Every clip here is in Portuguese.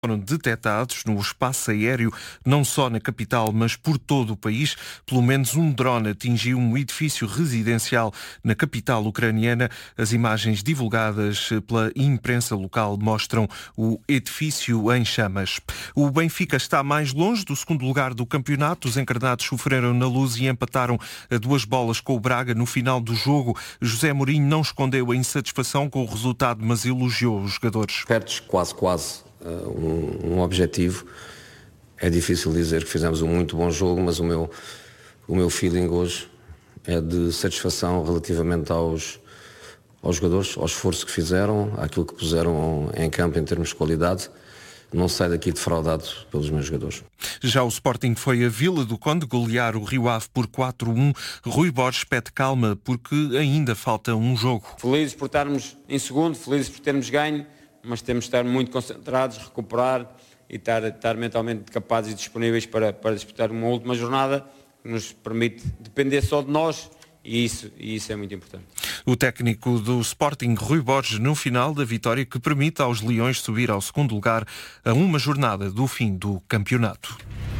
foram detectados no espaço aéreo, não só na capital, mas por todo o país. Pelo menos um drone atingiu um edifício residencial na capital ucraniana. As imagens divulgadas pela imprensa local mostram o edifício em chamas. O Benfica está mais longe do segundo lugar do campeonato. Os encarnados sofreram na Luz e empataram a 2 bolas com o Braga no final do jogo. José Mourinho não escondeu a insatisfação com o resultado, mas elogiou os jogadores. Perdes quase um objetivo. É difícil dizer que fizemos um muito bom jogo, mas o meu feeling hoje é de satisfação relativamente aos jogadores, ao esforço que fizeram, àquilo que puseram em campo em termos de qualidade. Não saio daqui defraudado pelos meus jogadores. Já o Sporting foi a Vila do Conde golear o Rio Ave por 4-1. Rui Borges pede calma porque ainda falta um jogo. Felizes por estarmos em segundo, felizes por termos ganho, mas temos de estar muito concentrados, recuperar e estar mentalmente capazes e disponíveis para disputar uma última jornada que nos permite depender só de nós. E isso é muito importante. O técnico do Sporting, Rui Borges, no final da vitória que permite aos Leões subir ao segundo lugar a uma jornada do fim do campeonato.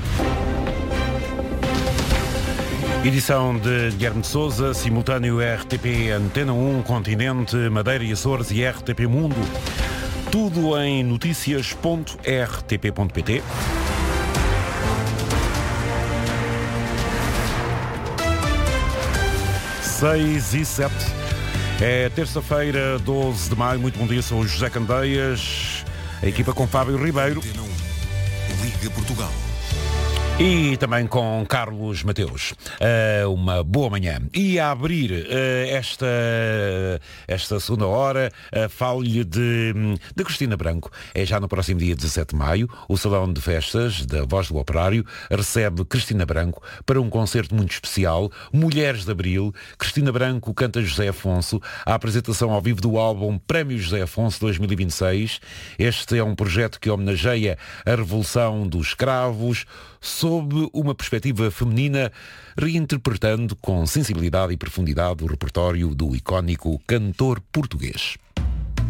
Edição de Guilherme de Sousa, simultâneo RTP Antena 1, Continente, Madeira e Açores e RTP Mundo. Tudo em noticias.rtp.pt. Seis e 7. É terça-feira, 12 de maio. Muito bom dia, sou o José Candeias. A equipa com Fábio Ribeiro. Liga Portugal. E também com Carlos Mateus. Uma boa manhã. E a abrir esta segunda hora, falo-lhe de Cristina Branco. É já no próximo dia 17 de maio. O Salão de Festas da Voz do Operário recebe Cristina Branco para um concerto muito especial. Mulheres de Abril. Cristina Branco canta José Afonso. A apresentação ao vivo do álbum Prémio José Afonso 2026. Este é um projeto que homenageia a Revolução dos Escravos sob uma perspectiva feminina, reinterpretando com sensibilidade e profundidade o repertório do icónico cantor português.